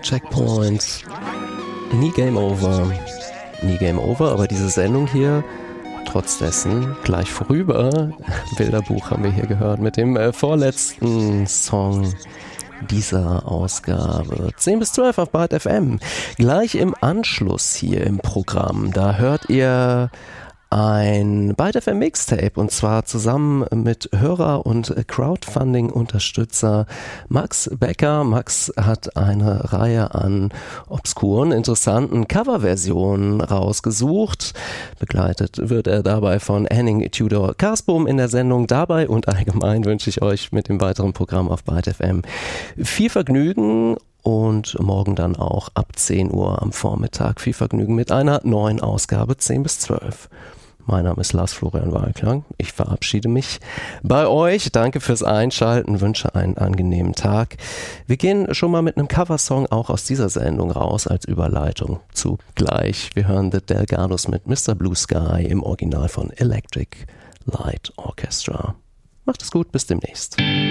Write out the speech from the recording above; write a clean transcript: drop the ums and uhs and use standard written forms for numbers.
Checkpoint. Nie Game Over. Nie Game Over, aber diese Sendung hier, trotz dessen, gleich vorüber. Bilderbuch haben wir hier gehört mit dem vorletzten Song dieser Ausgabe. 10 bis 12 auf Byte FM. Gleich im Anschluss hier im Programm, da hört ihr ein Byte FM Mixtape, und zwar zusammen mit Hörer und Crowdfunding-Unterstützer Max Becker. Max hat eine Reihe an obskuren, interessanten Coverversionen rausgesucht. Begleitet wird er dabei von Henning Tudor Karsbohm in der Sendung. Dabei und allgemein wünsche ich euch mit dem weiteren Programm auf Byte FM viel Vergnügen. Und morgen dann auch ab 10 Uhr am Vormittag viel Vergnügen mit einer neuen Ausgabe 10 bis 12. Mein Name ist Lars Florian Walklang. Ich verabschiede mich bei euch. Danke fürs Einschalten, wünsche einen angenehmen Tag. Wir gehen schon mal mit einem Coversong auch aus dieser Sendung raus als Überleitung zu gleich. Wir hören The Delgados mit Mr. Blue Sky im Original von Electric Light Orchestra. Macht es gut, bis demnächst.